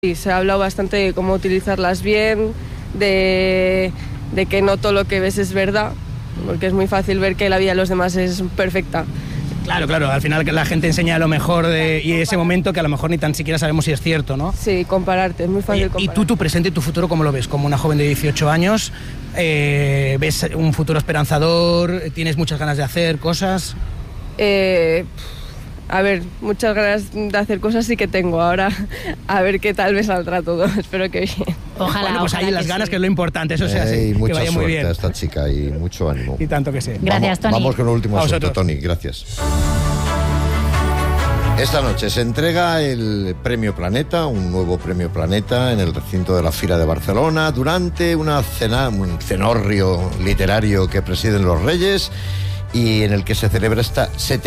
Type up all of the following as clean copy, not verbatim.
Sí, se ha hablado bastante de cómo utilizarlas bien, de que no todo lo que ves es verdad, porque es muy fácil ver que la vida de los demás es perfecta. Claro, al final que la gente enseña lo mejor y ese momento que a lo mejor ni tan siquiera sabemos si es cierto, ¿no? Sí, compararte, es muy fácil comparar. ¿Y tú tu presente y tu futuro cómo lo ves? Como una joven de 18 años, ¿ves un futuro esperanzador? ¿Tienes muchas ganas de hacer cosas? A ver, muchas ganas de hacer cosas sí que tengo. Ahora, a ver qué tal me saldrá todo. Espero que bien. Ojalá. Bueno, pues ahí las ganas, sí, que es lo importante. Eso sea así. Mucha que vaya suerte muy bien a esta chica y mucho ánimo. Y tanto que sí. Gracias, Tony. Vamos con el último asunto, Tony. Gracias. Esta noche se entrega el Premio Planeta, un nuevo Premio Planeta en el recinto de la Fira de Barcelona durante un cenorrio literario que presiden los Reyes y en el que se celebra esta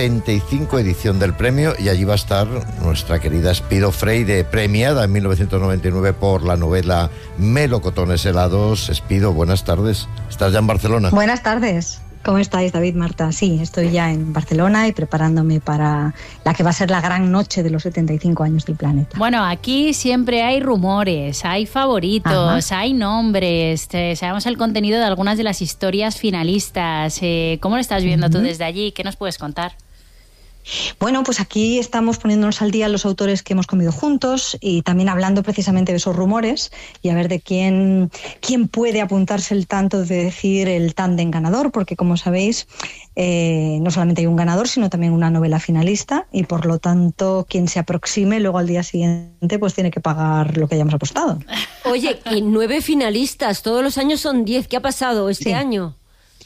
75 edición del premio, y allí va a estar nuestra querida Espido Freire, premiada en 1999 por la novela Melocotones helados. Espido, buenas tardes. ¿Estás ya en Barcelona? Buenas tardes. ¿Cómo estáis, David, Marta? Sí, estoy ya en Barcelona y preparándome para la que va a ser la gran noche de los 75 años del planeta. Bueno, aquí siempre hay rumores, hay favoritos, hay nombres, sabemos el contenido de algunas de las historias finalistas. ¿Cómo lo estás viendo tú desde allí? ¿Qué nos puedes contar? Bueno, pues aquí estamos poniéndonos al día los autores que hemos comido juntos y también hablando precisamente de esos rumores y a ver de quién puede apuntarse el tanto de decir el tándem ganador, porque como sabéis, no solamente hay un ganador, sino también una novela finalista y por lo tanto quien se aproxime luego al día siguiente pues tiene que pagar lo que hayamos apostado. Oye, y 9 finalistas, todos los años son 10. ¿Qué ha pasado este año?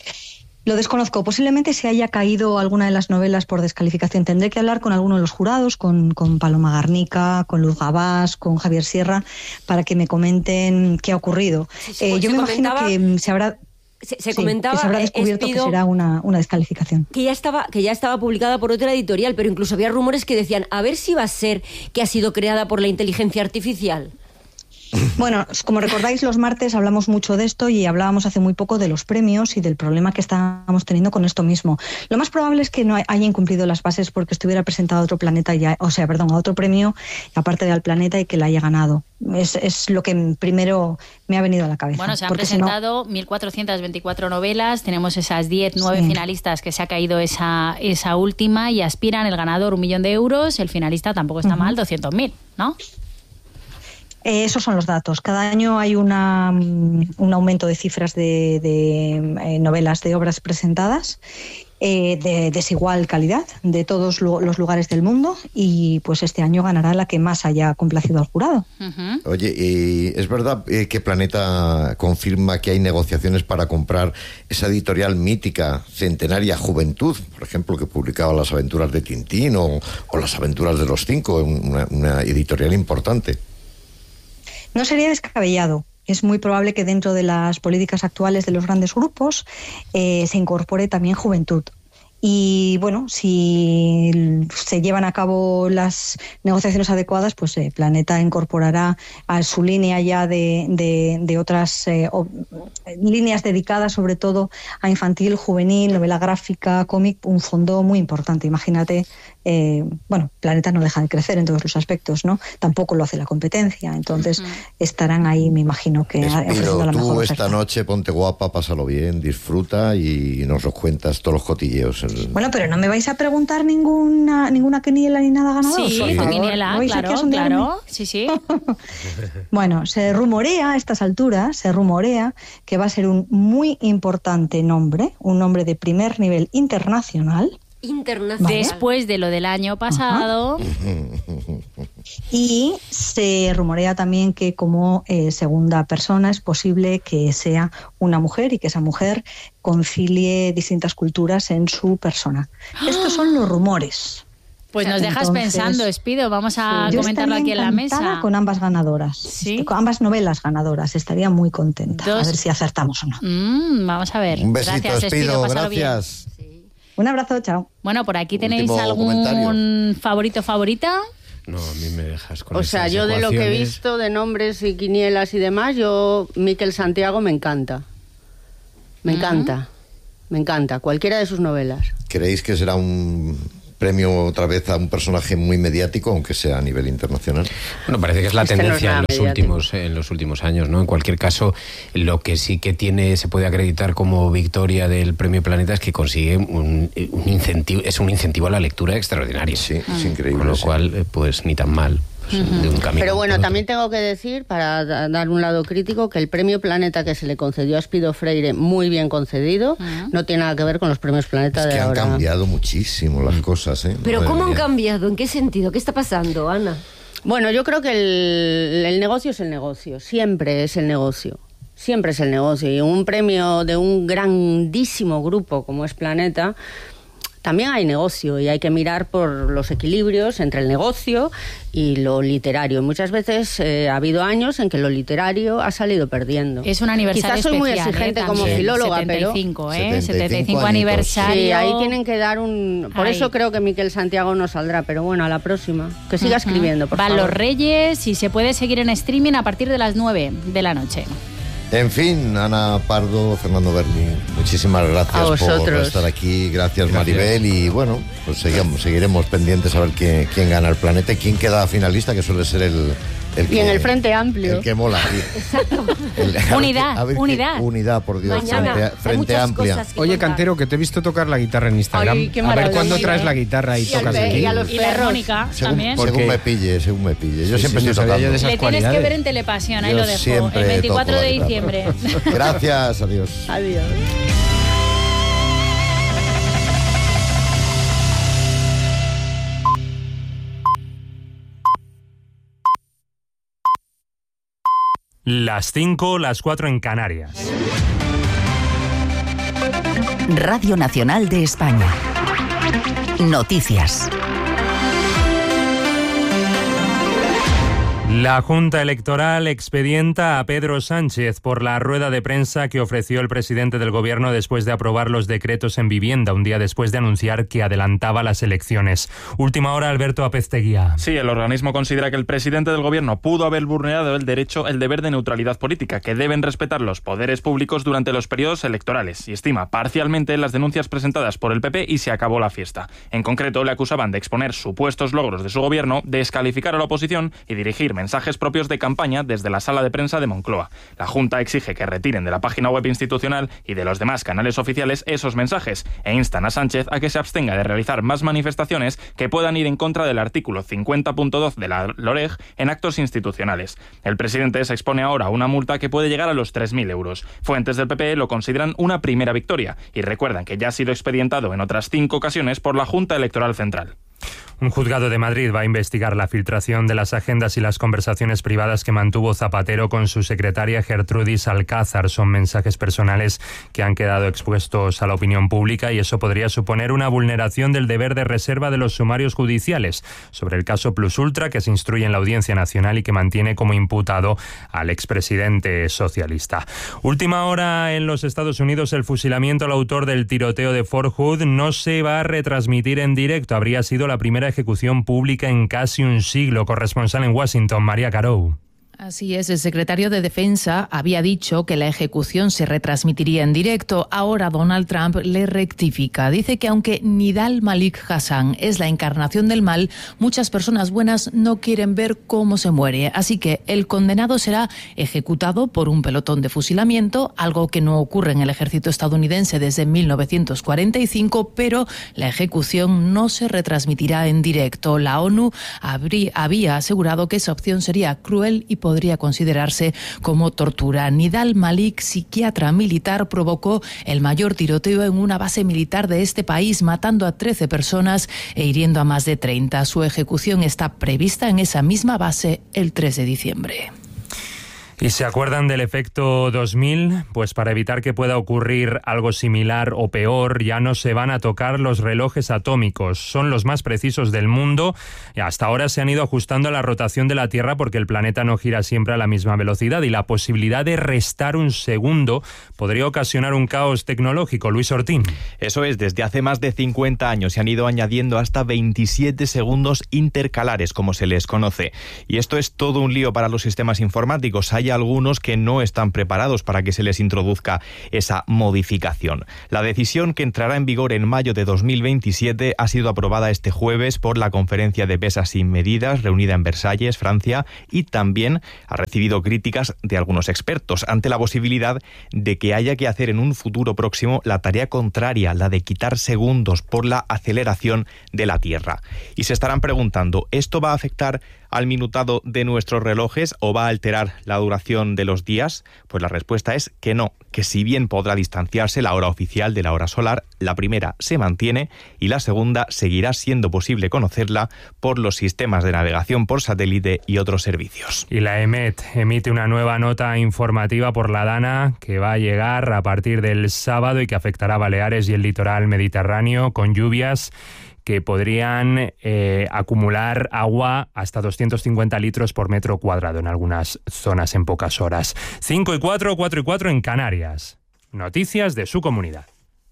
Lo desconozco. Posiblemente se haya caído alguna de las novelas por descalificación. Tendré que hablar con alguno de los jurados, con Paloma Garnica, con Luz Gabás, con Javier Sierra, para que me comenten qué ha ocurrido. Yo me imagino que se habrá... Se comentaba, que se habrá descubierto que será una descalificación. Que ya estaba publicada por otra editorial, pero incluso había rumores que decían, a ver si va a ser que ha sido creada por la inteligencia artificial. Bueno, como recordáis, los martes hablamos mucho de esto y hablábamos hace muy poco de los premios y del problema que estábamos teniendo con esto mismo. Lo más probable es que no haya incumplido las bases porque estuviera presentado a otro planeta, a otro premio, aparte del planeta, y que la haya ganado. Es lo que primero me ha venido a la cabeza. Bueno, se han presentado 1.424 novelas, tenemos esas 9 finalistas que se ha caído esa última y aspiran el ganador 1 millón de euros, el finalista tampoco está mal, 200.000, ¿no? Esos son los datos. Cada año hay un aumento de cifras de novelas, de obras presentadas, de desigual calidad, de todos los lugares del mundo, y pues este año ganará la que más haya complacido al jurado. Oye, ¿y es verdad que Planeta confirma que hay negociaciones para comprar esa editorial mítica, centenaria Juventud, por ejemplo, que publicaba Las aventuras de Tintín o Las aventuras de los Cinco, una editorial importante? No sería descabellado. Es muy probable que dentro de las políticas actuales de los grandes grupos se incorpore también Juventud. Y bueno, si se llevan a cabo las negociaciones adecuadas, pues Planeta incorporará a su línea ya de otras líneas dedicadas sobre todo a infantil, juvenil, novela gráfica, cómic, un fondo muy importante. Imagínate, Planeta no deja de crecer en todos los aspectos, ¿no? Tampoco lo hace la competencia, entonces estarán ahí, me imagino que ofreciendo la mejor oferta. Esta noche ponte guapa, pásalo bien, disfruta y nos lo cuentas todos los cotilleos. Bueno, pero no me vais a preguntar ninguna quiniela ni nada ganador. Sí, quiniela, claro. Sí. Bueno, se rumorea a estas alturas, que va a ser un muy importante nombre, un nombre de primer nivel internacional. Después de lo del año pasado. Y se rumorea también que como segunda persona es posible que sea una mujer y que esa mujer concilie distintas culturas en su persona. Estos son los rumores. Pues nos dejas pensando, Espido, vamos a comentarlo aquí en la mesa. Con ambas ganadoras, ¿sí? Con ambas novelas ganadoras, estaría muy contenta. A ver si acertamos o no. Vamos a ver. Un besito, gracias, Espido, gracias. Un abrazo, chao. Bueno, por aquí tenéis algún favorita. No, a mí me dejas con esas ecuaciones. Yo de lo que he visto de nombres y quinielas y demás, Miquel Santiago me encanta. Me encanta. Cualquiera de sus novelas. ¿Creéis que será un premio otra vez a un personaje muy mediático, aunque sea a nivel internacional. Bueno, parece que es la tendencia en los últimos años, ¿no? En cualquier caso, lo que sí que se puede acreditar como victoria del Premio Planeta es que consigue un incentivo a la lectura extraordinario. Sí, es increíble. Con lo cual, pues ni tan mal. De un camino. Pero bueno, también tengo que decir, para dar un lado crítico, que el Premio Planeta que se le concedió a Espido Freire, muy bien concedido, no tiene nada que ver con los Premios Planeta de ahora. Es que han cambiado muchísimo las cosas, ¿eh? Pero ¿cómo han cambiado? ¿En qué sentido? ¿Qué está pasando, Ana? Bueno, yo creo que el negocio es el negocio, siempre es el negocio. Siempre es el negocio. Y un premio de un grandísimo grupo como es Planeta, también hay negocio y hay que mirar por los equilibrios entre el negocio y lo literario. Muchas veces ha habido años en que lo literario ha salido perdiendo. Es un aniversario Quizás soy muy especial, exigente como filóloga, 75, pero... 75 aniversario. Sí, ahí tienen que dar un... Por eso creo que Miquel Santiago no saldrá, pero bueno, a la próxima. Que siga escribiendo, por favor. Van los Reyes y se puede seguir en streaming a partir de las 9 de la noche. En fin, Ana Pardo, Fernando Berni, muchísimas gracias por estar aquí. Gracias, Maribel. Y bueno, pues seguiremos pendientes a ver quién gana el Planeta y quién queda finalista, que suele ser el y en el Frente Amplio. El que mola. Exacto. Unidad, por Dios. Mañana, frente Amplia. Oye, Cantero, que te he visto tocar la guitarra en Instagram. Ay, qué a ver cuándo traes la guitarra y tocas aquí. Y a los y la armónica también. Según me pille. Yo siempre estoy tocando. Le tienes que ver en Telepasión, ahí lo dejo. El 24 de diciembre. Gracias, adiós. Adiós. Las 5, las 4 en Canarias. Radio Nacional de España. Noticias. La Junta Electoral expedienta a Pedro Sánchez por la rueda de prensa que ofreció el presidente del Gobierno después de aprobar los decretos en vivienda, un día después de anunciar que adelantaba las elecciones. Última hora, Alberto Apezteguía. Sí, el organismo considera que el presidente del Gobierno pudo haber vulnerado el deber de neutralidad política, que deben respetar los poderes públicos durante los periodos electorales, y estima parcialmente las denuncias presentadas por el PP y se acabó la fiesta. En concreto, le acusaban de exponer supuestos logros de su gobierno, descalificar a la oposición y dirigir mensajes propios de campaña desde la sala de prensa de Moncloa. La Junta exige que retiren de la página web institucional y de los demás canales oficiales esos mensajes e instan a Sánchez a que se abstenga de realizar más manifestaciones que puedan ir en contra del artículo 50.2 de la LOREG en actos institucionales. El presidente se expone ahora a una multa que puede llegar a los 3.000 euros. Fuentes del PP lo consideran una primera victoria y recuerdan que ya ha sido expedientado en otras 5 ocasiones por la Junta Electoral Central. Un juzgado de Madrid va a investigar la filtración de las agendas y las conversaciones privadas que mantuvo Zapatero con su secretaria Gertrudis Alcázar. Son mensajes personales que han quedado expuestos a la opinión pública y eso podría suponer una vulneración del deber de reserva de los sumarios judiciales sobre el caso Plus Ultra, que se instruye en la Audiencia Nacional y que mantiene como imputado al expresidente socialista. Última hora en los Estados Unidos, el fusilamiento al autor del tiroteo de Fort Hood no se va a retransmitir en directo. Habría sido la primera ejecución pública en casi un siglo. Corresponsal en Washington, María Carou. Así es, el secretario de Defensa había dicho que la ejecución se retransmitiría en directo. Ahora Donald Trump le rectifica. Dice que aunque Nidal Malik Hassan es la encarnación del mal, muchas personas buenas no quieren ver cómo se muere. Así que el condenado será ejecutado por un pelotón de fusilamiento, algo que no ocurre en el ejército estadounidense desde 1945, pero la ejecución no se retransmitirá en directo. La ONU había asegurado que esa opción sería cruel y podría considerarse como tortura. Nidal Malik, psiquiatra militar, provocó el mayor tiroteo en una base militar de este país, matando a 13 personas e hiriendo a más de 30. Su ejecución está prevista en esa misma base el 3 de diciembre. ¿Y se acuerdan del efecto 2000? Pues para evitar que pueda ocurrir algo similar o peor, ya no se van a tocar los relojes atómicos. Son los más precisos del mundo y hasta ahora se han ido ajustando a la rotación de la Tierra porque el planeta no gira siempre a la misma velocidad y la posibilidad de restar un segundo podría ocasionar un caos tecnológico. Luis Ortín. Eso es, desde hace más de 50 años se han ido añadiendo hasta 27 segundos intercalares, como se les conoce. Y esto es todo un lío para los sistemas informáticos. Hay hay algunos que no están preparados para que se les introduzca esa modificación. La decisión, que entrará en vigor en mayo de 2027, ha sido aprobada este jueves por la Conferencia de Pesas sin Medidas, reunida en Versalles, Francia, y también ha recibido críticas de algunos expertos ante la posibilidad de que haya que hacer en un futuro próximo la tarea contraria, la de quitar segundos por la aceleración de la Tierra. Y se estarán preguntando, ¿esto va a afectar al minutado de nuestros relojes o va a alterar la duración de los días? Pues la respuesta es que no, que si bien podrá distanciarse la hora oficial de la hora solar, la primera se mantiene y la segunda seguirá siendo posible conocerla por los sistemas de navegación por satélite y otros servicios. Y la EMET emite una nueva nota informativa por la Dana que va a llegar a partir del sábado y que afectará a Baleares y el litoral mediterráneo, con lluvias que podrían acumular agua hasta 250 litros por metro cuadrado en algunas zonas en pocas horas. 5 y 4, 4 y 4 en Canarias. Noticias de su comunidad.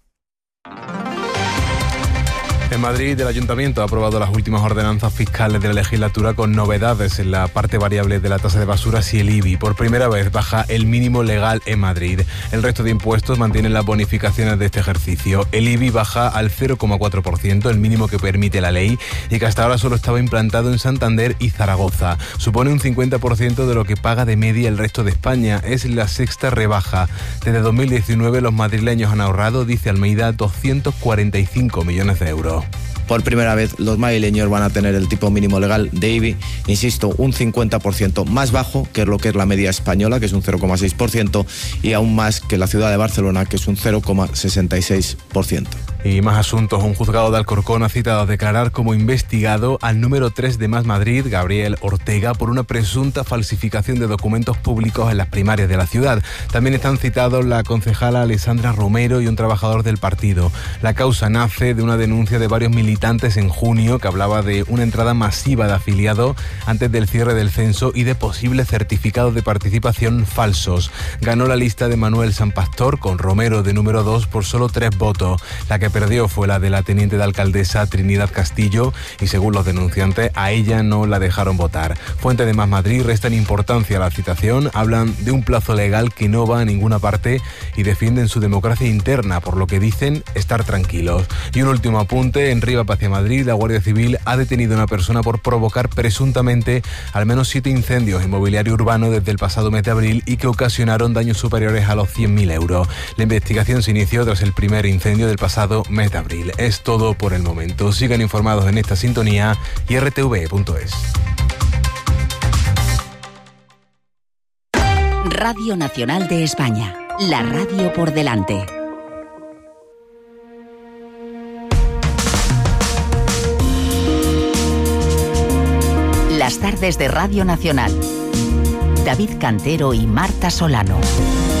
En Madrid, el Ayuntamiento ha aprobado las últimas ordenanzas fiscales de la legislatura con novedades en la parte variable de la tasa de basuras y el IBI. Por primera vez baja el mínimo legal en Madrid. El resto de impuestos mantienen las bonificaciones de este ejercicio. El IBI baja al 0,4%, el mínimo que permite la ley, y que hasta ahora solo estaba implantado en Santander y Zaragoza. Supone un 50% de lo que paga de media el resto de España. Es la sexta rebaja. Desde 2019 los madrileños han ahorrado, dice Almeida, 245 millones de euros. Por primera vez los madrileños van a tener el tipo mínimo legal de IBI, insisto, un 50% más bajo que lo que es la media española, que es un 0,6%, y aún más que la ciudad de Barcelona, que es un 0,66%. Y más asuntos. Un juzgado de Alcorcón ha citado a declarar como investigado al número 3 de Más Madrid, Gabriel Ortega, por una presunta falsificación de documentos públicos en las primarias de la ciudad. También están citados la concejala Alessandra Romero y un trabajador del partido. La causa nace de una denuncia de varios militantes en junio que hablaba de una entrada masiva de afiliados antes del cierre del censo y de posibles certificados de participación falsos. Ganó la lista de Manuel Sanpastor, con Romero de número 2 por solo 3 votos. La que perdió fue la de la teniente de alcaldesa Trinidad Castillo y, según los denunciantes, a ella no la dejaron votar. Fuentes de Más Madrid restan importancia a la citación, hablan de un plazo legal que no va a ninguna parte y defienden su democracia interna, por lo que dicen estar tranquilos. Y un último apunte: en Rivas hacia Madrid, la Guardia Civil ha detenido a una persona por provocar presuntamente al menos 7 incendios en mobiliario urbano desde el pasado mes de abril y que ocasionaron daños superiores a los 100.000 euros. La investigación se inició tras el primer incendio del pasado mes de abril. Es todo por el momento. Sigan informados en esta sintonía y rtv.es. Radio Nacional de España. La radio por delante. Las tardes de Radio Nacional. David Cantero y Marta Solano.